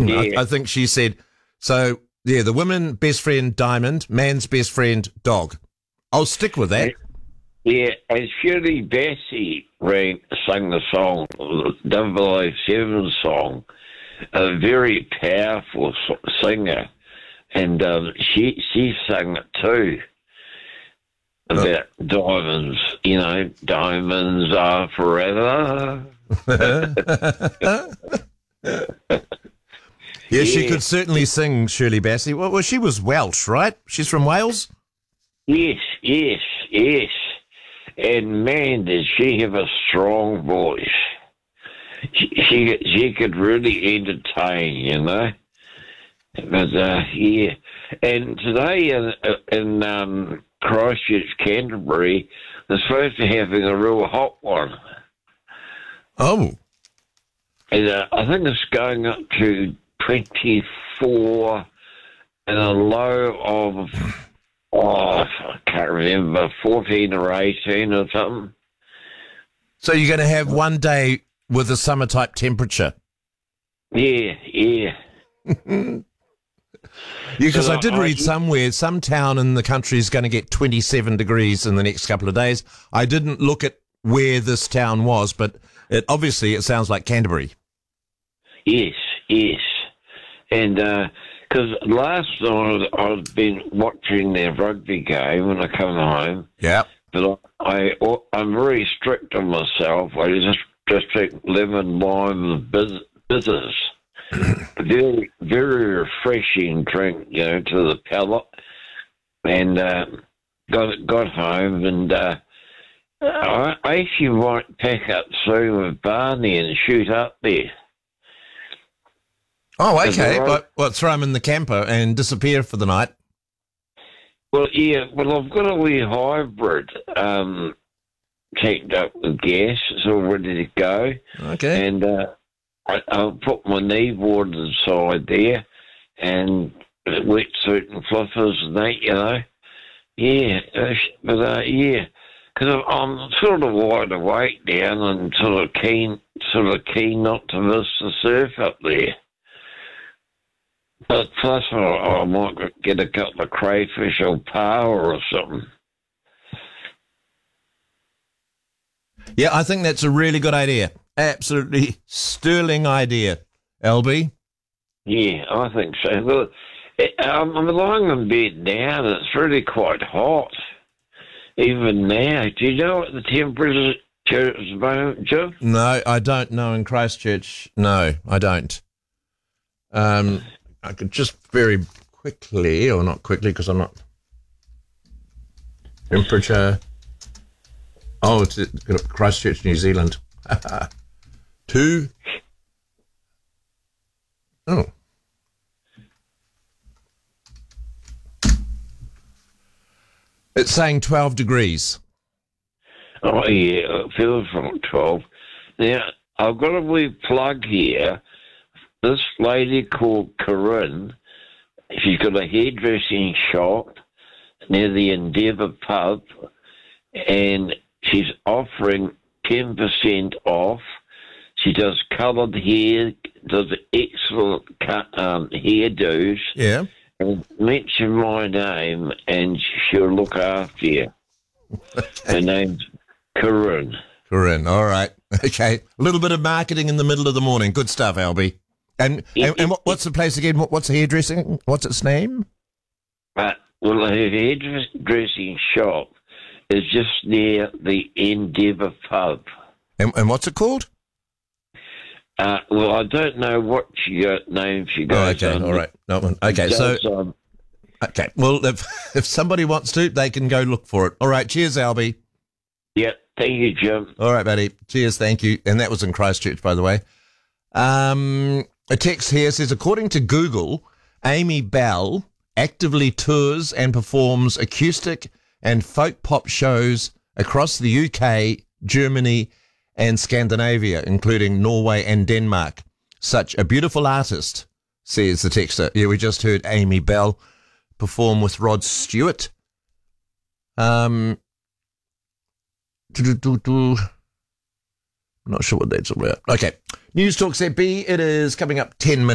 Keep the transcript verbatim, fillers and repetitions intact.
I, Yeah. I think she said, so, yeah, the woman best friend, diamond, man's best friend, dog. I'll stick with that. Yeah, and Shirley Bassey rang, sang the song, the double oh seven song, a very powerful s- singer, and um, she she sang it too, about oh. diamonds, you know, diamonds are forever. Yeah, she could certainly sing, Shirley Bassey. Well, well, she was Welsh, right? She's from Wales? Yes, yes, yes. And man, did she have a strong voice. She she, she could really entertain, you know. But, uh, yeah. And today in, in um, Christchurch, Canterbury, they're supposed to be having a real hot one. Oh. And uh, I think it's going up to twenty-four and a low of, oh, I can't remember, fourteen or eighteen or something. So you're going to have one day with a summer type temperature? Yeah, yeah. Yeah, because So I did I- read somewhere some town in the country is going to get twenty-seven degrees in the next couple of days. I didn't look at where this town was, but it obviously it sounds like Canterbury. Yes, yes. And because last night I'd been watching their rugby game when I come home, Yeah. but I, I, I'm very strict on myself. I just, just take lemon, lime, and biz- bitters. very, very refreshing drink, you know, to the palate. And uh, got got home, and uh, I, I actually might pack up soon with Barney and shoot up there. Oh, Is okay. it right? But well, throw them in the camper and disappear for the night. Well, yeah, well, I've got a wee hybrid um, tanked up with gas. It's all ready to go. Okay. And uh, I, I'll put my kneeboard inside there and wetsuit and flippers and that, you know. Yeah, uh, but uh, yeah, because I'm, I'm sort of wide awake now and sort of keen, sort of keen not to miss the surf up there. But plus, I, I might get a couple of crayfish or power or something. Yeah, I think that's a really good idea. Absolutely sterling idea, L B. Yeah, I think so. Well, it, I'm, I'm lying in bed now, and it's really quite hot. Even now, do you know what the temperature is at the moment, Joe? No, I don't know in Christchurch. No, I don't. Um, I could just very quickly, or not quickly, because I'm not. Temperature. Oh, it's at Christchurch, New Zealand. Two. Oh. It's saying twelve degrees. Oh, yeah, it feels like twelve. Now, I've got a wee plug here. This lady called Corinne, she's got a hairdressing shop near the Endeavour pub, and she's offering ten percent off. She does coloured hair, does excellent cut, um, hairdos. Yeah. And mention my name, and she'll look after you. Her name's Corinne. Corinne, all right. Okay. A little bit of marketing in the middle of the morning. Good stuff, Albie. And and, and what, what's the place again? What, what's the hairdressing? What's its name? Uh, well, her hairdressing shop is just near the Endeavour pub. And, and what's it called? Uh, well, I don't know what she got, name she Oh, goes okay. under. All right. No one. Okay. She So, does, um, okay. Well, if if somebody wants to, they can go look for it. All right. Cheers, Albie. yeah, thank you, Jim. All right, buddy. Cheers. Thank you. And that was in Christchurch, by the way. Um, a text here says, according to Google, Amy Bell actively tours and performs acoustic and folk pop shows across the U K, Germany, and Scandinavia, including Norway and Denmark. Such a beautiful artist, says the texter. Yeah, we just heard Amy Bell perform with Rod Stewart. Um, I'm not sure what that's all about. Okay. News Talk Z B, it is coming up ten minutes.